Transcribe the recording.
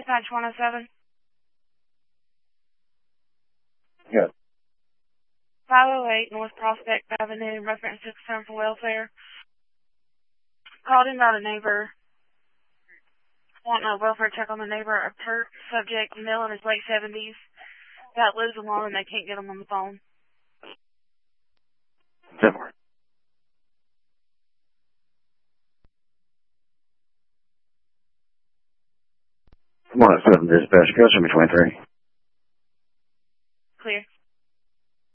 Dispatch 107. Yes. 508 North Prospect Avenue, reference to concern for welfare. Called in by the neighbor, wanting a welfare check on the neighbor. A subject, male in his late 70s, that lives alone and they can't get him on the phone. Similar. 107 Dispatch, customer 23.